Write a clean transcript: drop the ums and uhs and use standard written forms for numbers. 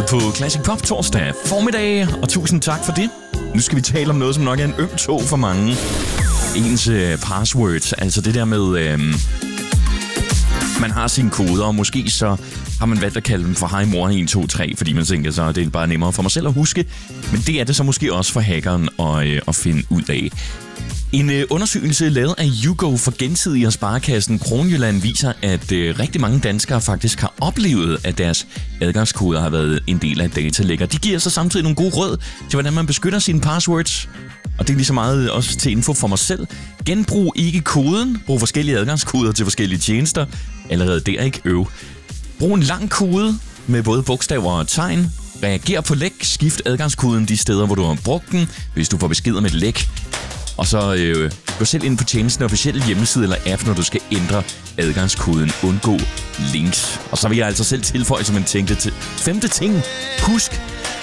på Classic Pop torsdag formiddag, og tusind tak for det. Nu skal vi tale om noget, som nok er en øm tå for mange. Ens passwords, altså det der med, man har sine koder, og måske så har man valgt at kalde dem for hej mor 1, 2, 3, fordi man tænker så, det er bare nemmere for mig selv at huske. Men det er det så måske også for hackeren at finde ud af. En undersøgelse lavet af YouGo for Gensidige og Sparekassen Kronjylland viser, at rigtig mange danskere faktisk har oplevet, at deres adgangskoder har været en del af et datalækker. De giver så samtidig nogle gode råd til, hvordan man beskytter sine passwords. Og det er lige så meget også til info for mig selv. Genbrug ikke koden. Brug forskellige adgangskoder til forskellige tjenester. Allerede der ikke øv. Brug en lang kode med både bogstaver og tegn. Reager på læk. Skift adgangskoden de steder, hvor du har brugt den, hvis du får besked om et læk. Og så gå selv ind på tjenestens officielle hjemmeside eller app, når du skal ændre adgangskoden. Undgå links. Og så vil jeg altså selv tilføje som en femte ting. Husk